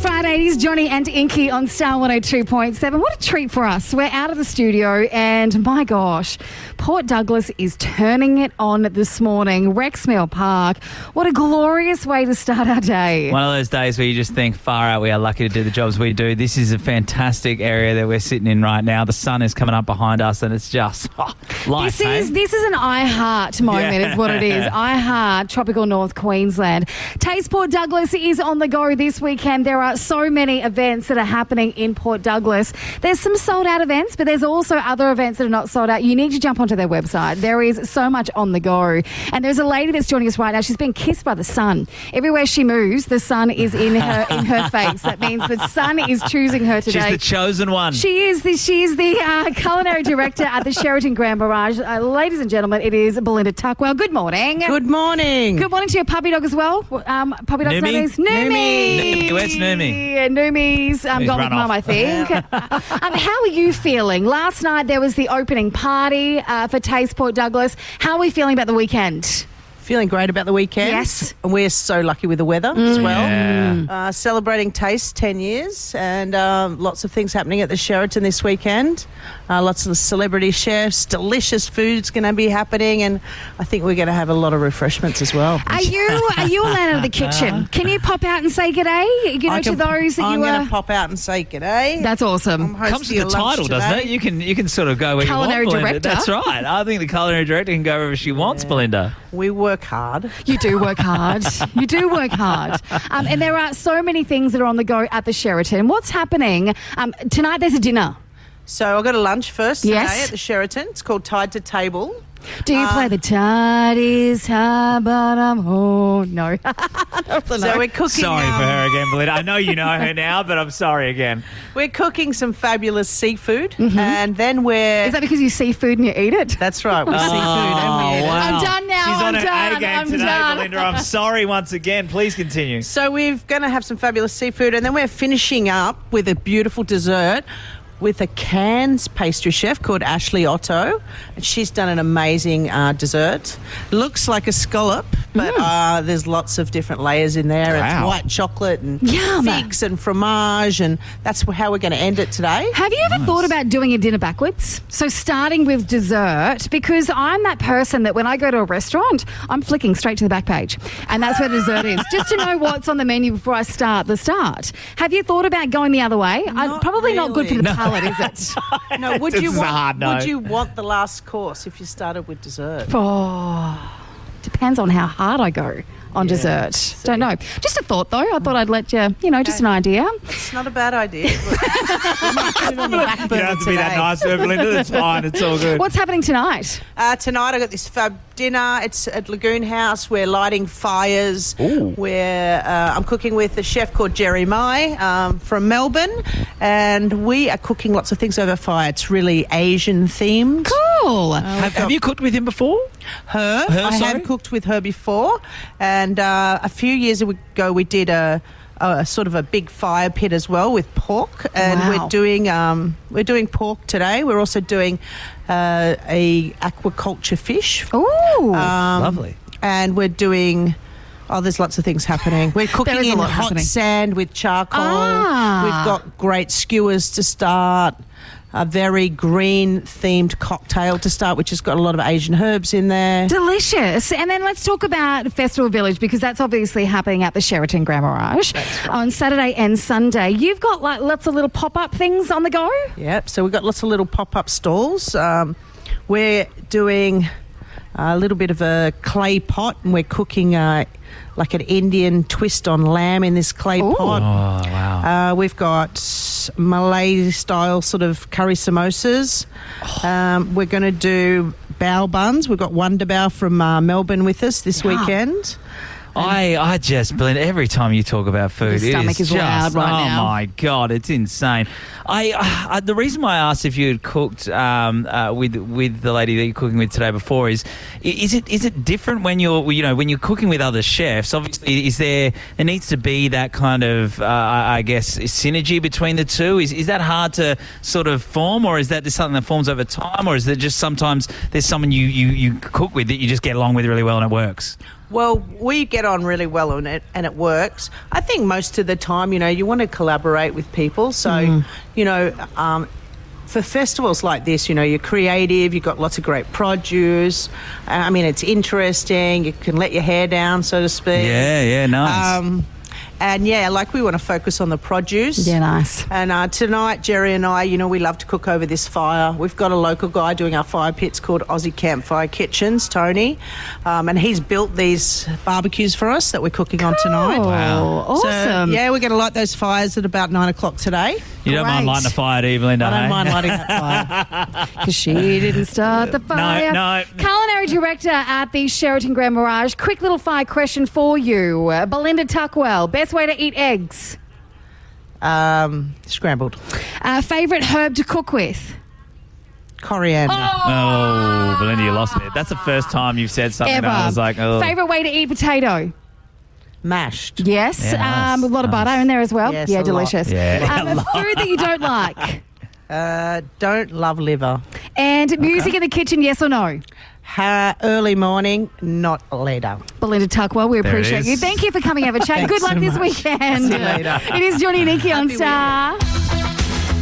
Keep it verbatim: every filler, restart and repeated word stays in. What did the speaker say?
Friday, it is Johnny and Inky on Star one oh two point seven. What a treat for us. We're out of the studio and, my gosh, Port Douglas is turning it on this morning. Rexmill Park. What a glorious way to start our day. One of those days where you just think, far out, we are lucky to do the jobs we do. This is a fantastic area that we're sitting in right now. The sun is coming up behind us and it's just oh, life, This is, hey? this is an I Heart moment Yeah. is what it is. I Heart Tropical North Queensland. Taste Port Douglas is on the go this weekend. There are so many events that are happening in Port Douglas. There's some sold out events, but there's also other events that are not sold out. You need to jump onto their website. There is so much on the go. And there's a lady that's joining us right now. She's been kissed by the sun. Everywhere she moves, the sun is in her in her face. That means the sun is choosing her today. She's the chosen one. She is the she is the uh, culinary director at the Sheraton Grand Barrage. Uh, ladies and gentlemen, it is Belinda Tuckwell. Good morning. Good morning. Good morning to your puppy dog as well. Um, puppy dog's Numi? name is Numi. Numi. Where's Numi? Yeah, Numi's um, He's gone run with mum, off. I think. um, how are you feeling? Last night there was the opening party uh, for Taste Port Douglas. How are we feeling about the weekend? Feeling great about the weekend. Yes. And we're so lucky with the weather as well. Yeah. Uh, celebrating Taste ten years and um, lots of things happening at the Sheraton this weekend. Uh, lots of celebrity chefs, delicious food's going to be happening, and I think we're going to have a lot of refreshments as well. Are you are you allowed out of the kitchen? Can you pop out and say g'day? You know, I to can- those that I'm you going are. to pop out and say g'day. That's awesome. I'm hosting Comes with your the lunch title, doesn't today. it? You can you can sort of go where Culinary you want, Belinda. director. That's right. I think the culinary director can go wherever she wants, Belinda. We work hard. You do work hard. You do work hard. Um, and there are so many things that are on the go at the Sheraton. What's happening? Um, tonight there's a dinner. So I got a lunch first today Yes. at the Sheraton. It's called Tide to Table. Do you Uh, play the tide is high, but I'm home? No. So we're cooking. Sorry um, for her again, Belinda. I know you know her now, but I'm sorry again. We're cooking some fabulous seafood, and then we're. Is that because you see food and you eat it? That's right. We're seafood, and we eat it. wow. I'm done now, She's on I'm her done, A game I'm today, done. Belinda. I'm sorry once again. Please continue. So we're going to have some fabulous seafood, and then we're finishing up with a beautiful dessert with a Cairns pastry chef called Ashley Otto, and she's done an amazing uh, dessert. Looks like a scallop, but uh, there's lots of different layers in there. Wow. It's white chocolate and Yum. figs and fromage, and that's how we're going to end it today. Have you ever thought about doing a dinner backwards? So starting with dessert, because I'm that person that when I go to a restaurant, I'm flicking straight to the back page. And that's where the dessert is, just to know what's on the menu before I start the start. Have you thought about going the other way? I, Not probably not good for really. the palate, is it? No, would This you is a want? hard no. Would you want the last course if you started with dessert? Oh, depends on how hard I go on Yeah. dessert. Don't know. Just a thought, though. I thought I'd let you, you know, just an idea. It's not a bad idea. But we might put it on the back You burner don't have to be that today. nice to her, Belinda. It's fine. It's all good. What's happening tonight? Uh, tonight I got this fab dinner. It's at Lagoon House. We're lighting fires. Ooh. We're, uh, I'm cooking with a chef called Jerry Mai um, from Melbourne, and we are cooking lots of things over fire. It's really Asian themed. Cool. Have, have you cooked with him before? Her, Her, I sorry? have cooked with her before, and uh, a few years ago we did a, a sort of a big fire pit as well with pork, and Wow. we're doing um, we're doing pork today. We're also doing uh, a aquaculture fish. Ooh. Um, Lovely. And we're doing. Oh, there's lots of things happening. We're cooking is a in lot hot happening. sand with charcoal. Ah. We've got great skewers to start. A very green themed cocktail to start, which has got a lot of Asian herbs in there. Delicious. And then let's talk about Festival Village, because that's obviously happening at the Sheraton Grand Barrage on Saturday and Sunday. You've got like lots of little pop-up things on the go. Yep. So we've got lots of little pop-up stalls. Um, we're doing a little bit of a clay pot, and we're cooking uh, like an Indian twist on lamb in this clay Ooh. pot. Oh, wow. Uh, we've got Malay-style sort of curry samosas. Um, we're going to do bao buns. We've got Wonder Bao from uh, Melbourne with us this Yeah. weekend. I, I just, Belinda, every time you talk about food, Your it stomach is just, loud right oh now. my God, it's insane. I, I the reason why I asked if you had cooked um, uh, with with the lady that you're cooking with today before is, is it is it different when you're you know when you're cooking with other chefs? Obviously, is there there needs to be that kind of uh, I guess synergy between the two? Is is that hard to sort of form, or is that just something that forms over time, or is it just sometimes there's someone you you you cook with that you just get along with really well and it works? Well, we get on really well on it and it works. I think most of the time, you know, you want to collaborate with people. So, mm. you know, um, for festivals like this, you know, you're creative, you've got lots of great produce. I mean, it's interesting. You can let your hair down, so to speak. Yeah, yeah, nice. Um, And, yeah, like we want to focus on the produce. Yeah, nice. And uh, tonight, Jerry and I, you know, we love to cook over this fire. We've got a local guy doing our fire pits called Aussie Campfire Kitchens, Tony. Um, and he's built these barbecues for us that we're cooking cool. on tonight. Wow. Awesome. So, yeah, we're going to light those fires at about nine o'clock today. You don't Great. mind lighting a fire, do you, Belinda? I don't hey? mind lighting that fire. Because she didn't start the fire. no. Culinary director at the Sheraton Grand Mirage. Quick little fire question for you. Uh, Belinda Tuckwell, best way to eat eggs? Um, scrambled. Uh, favourite herb to cook with? Coriander. Oh, Belinda, you lost me. That's the first time you've said something Ever. that I was like, oh. Favourite way to eat potato? Mashed. Yes. Yeah, nice. um, a lot of Nice. butter in there as well. Yes, yeah, a lot. delicious. Yeah. Um, a food that you don't like? Uh, don't love liver. And music in the kitchen, yes or no? Ha- early morning, not later. Belinda Tuckwell, we There it appreciate is. you. Thank you for coming over, chat. Thanks Good luck so this much. weekend. See you later. It is Johnny and Nikki on Happy weekend. Star.